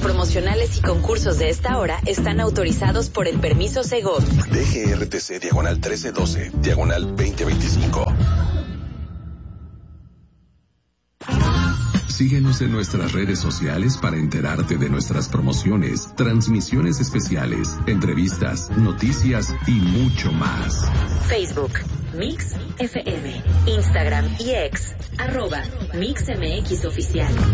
promocionales y concursos de esta hora están autorizados por el permiso Segov. DGRTC diagonal 1312, diagonal 2025. Síguenos en nuestras redes sociales para enterarte de nuestras promociones, transmisiones especiales, entrevistas, noticias y mucho más. Facebook, Mix FM, Instagram y X, @MixMX Oficial.